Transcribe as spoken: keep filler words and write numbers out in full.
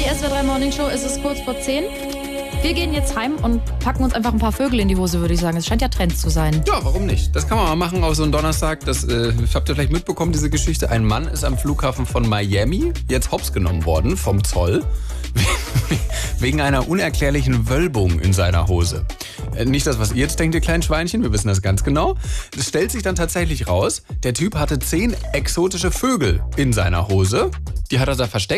S W R drei Morning Show, es ist kurz vor zehn. Wir gehen jetzt heim und packen uns einfach ein paar Vögel in die Hose, würde ich sagen. Es scheint ja Trend zu sein. Ja, warum nicht? Das kann man mal machen auf so einen Donnerstag. Das äh, habt ihr vielleicht mitbekommen, diese Geschichte. Ein Mann ist am Flughafen von Miami jetzt hops genommen worden vom Zoll wegen einer unerklärlichen Wölbung in seiner Hose. Äh, nicht das, was ihr jetzt denkt, ihr kleinen Schweinchen. Wir wissen das ganz genau. Es stellt sich dann tatsächlich raus, der Typ hatte zehn exotische Vögel in seiner Hose. Die hat er da versteckt.